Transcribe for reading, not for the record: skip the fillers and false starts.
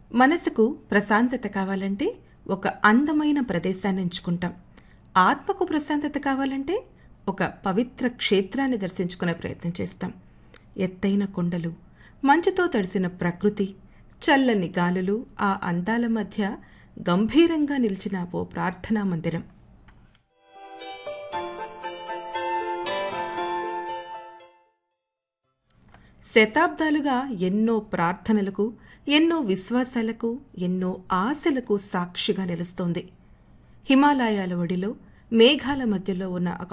మనసుకు ప్రశాంతత కావాలంటే ఒక అందమైన ప్రదేశాన్ని ఎంచుకుంటాం. ఆత్మకు ప్రశాంతత కావాలంటే ఒక పవిత్ర క్షేత్రాన్ని దర్శించుకునే ప్రయత్నం చేస్తాం. ఎత్తైన కొండలు, మంచుతో తడిసిన ప్రకృతి, చల్లని గాలులు, ఆ అందాల మధ్య గంభీరంగా నిలిచిన ఓ ప్రార్థనా మందిరం. శతాబ్దాలుగా ఎన్నో ప్రార్థనలకు, ఎన్నో విశ్వాసాలకు, ఎన్నో ఆశలకు సాక్షిగా నిలుస్తోంది. హిమాలయాల ఒడిలో మేఘాల మధ్యలో ఉన్న ఒక